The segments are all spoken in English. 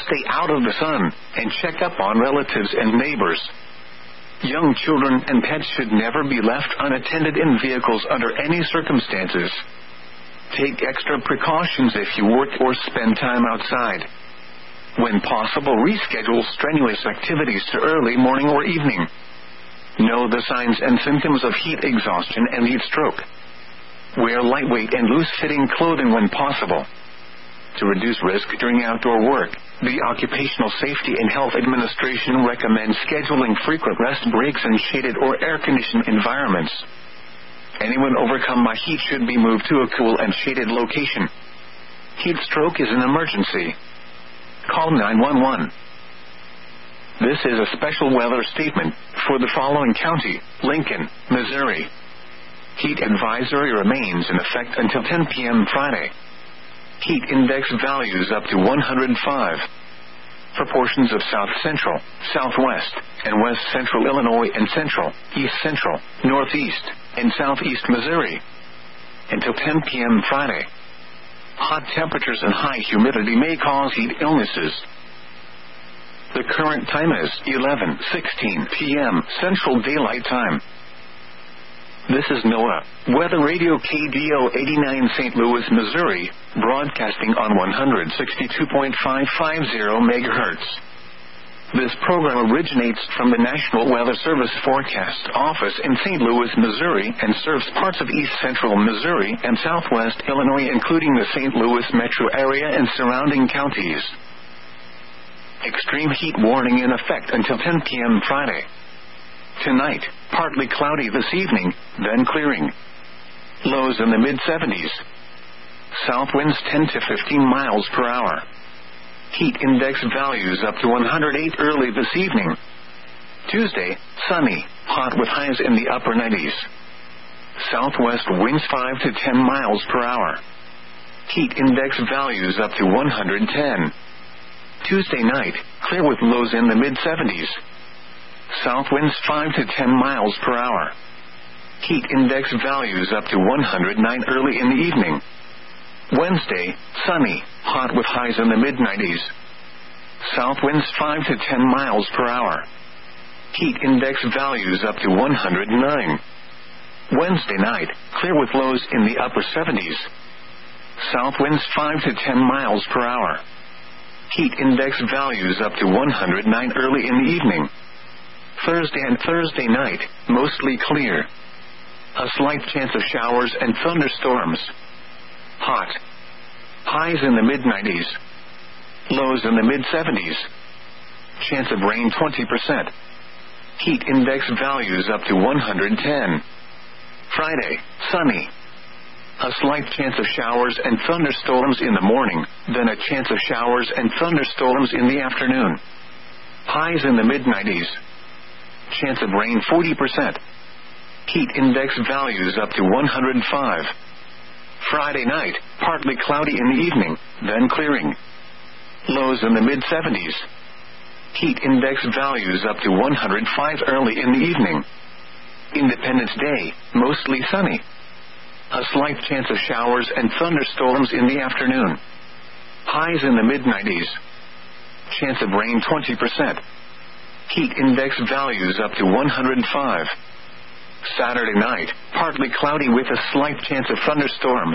stay out of the sun, and check up on relatives and neighbors. Young children and pets should never be left unattended in vehicles under any circumstances. Take extra precautions if you work or spend time outside. When possible, reschedule strenuous activities to early morning or evening. Know the signs and symptoms of heat exhaustion and heat stroke. Wear lightweight and loose-fitting clothing when possible. To reduce risk during outdoor work, the Occupational Safety and Health Administration recommends scheduling frequent rest breaks in shaded or air-conditioned environments. Anyone overcome by heat should be moved to a cool and shaded location. Heat stroke is an emergency. Call 911. This is a special weather statement for the following county: Lincoln, Missouri. Heat advisory remains in effect until 10 p.m. Friday. Heat index values up to 105. For portions of south central, southwest, and west central Illinois and central, east central, northeast, and southeast Missouri. Until 10 p.m. Friday. Hot temperatures and high humidity may cause heat illnesses. The current time is 11:16 p.m. Central Daylight Time. This is NOAA Weather Radio KDO 89 St. Louis, Missouri, broadcasting on 162.550 MHz. This program originates from the National Weather Service Forecast Office in St. Louis, Missouri, and serves parts of east central Missouri and southwest Illinois, including the St. Louis metro area and surrounding counties. Extreme heat warning in effect until 10 p.m. Friday. Tonight, partly cloudy this evening, then clearing. Lows in the mid-70s. South winds 10 to 15 miles per hour. Heat index values up to 108 early this evening. Tuesday, sunny, hot with highs in the upper 90s. Southwest winds 5 to 10 miles per hour. Heat index values up to 110. Tuesday night, clear with lows in the mid-70s. South winds 5 to 10 miles per hour. Heat index values up to 109 early in the evening. Wednesday, sunny, hot with highs in the mid-90s. South winds 5 to 10 miles per hour. Heat index values up to 109. Wednesday night, clear with lows in the upper 70s. South winds 5 to 10 miles per hour. Heat index values up to 109 early in the evening. Thursday and Thursday night, mostly clear. A slight chance of showers and thunderstorms. Hot. Highs in the mid-90s. Lows in the mid-70s. Chance of rain 20%. Heat index values up to 110. Friday, sunny. A slight chance of showers and thunderstorms in the morning, then a chance of showers and thunderstorms in the afternoon. Highs in the mid-90s. Chance of rain 40%. Heat index values up to 105. Friday night, partly cloudy in the evening, then clearing. Lows in the mid-70s. Heat index values up to 105 early in the evening. Independence Day, mostly sunny. A slight chance of showers and thunderstorms in the afternoon. Highs in the mid-90s. Chance of rain 20%. Heat index values up to 105. Saturday night, partly cloudy with a slight chance of thunderstorms.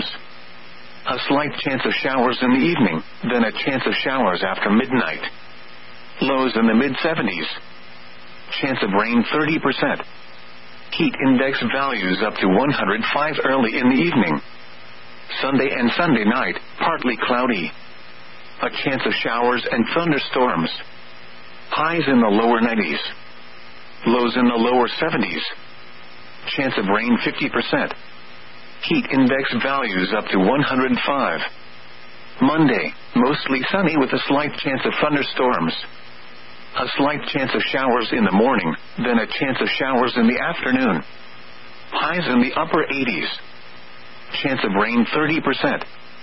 A slight chance of showers in the evening, then a chance of showers after midnight. Lows in the mid-70s. Chance of rain 30%. Heat index values up to 105 early in the evening. Sunday and Sunday night, partly cloudy. A chance of showers and thunderstorms. Highs in the lower 90s. Lows in the lower 70s. Chance of rain 50%. Heat index values up to 105. Monday, mostly sunny with a slight chance of thunderstorms. A slight chance of showers in the morning, then a chance of showers in the afternoon. Highs in the upper 80s. Chance of rain 30%.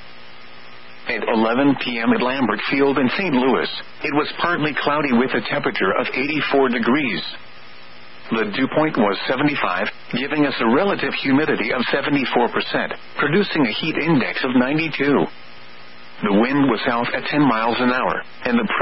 At 11 p.m. at Lambert Field in St. Louis, it was partly cloudy with a temperature of 84 degrees. The dew point was 75, giving us a relative humidity of 74%, producing a heat index of 92. The wind was south at 10 miles an hour, and the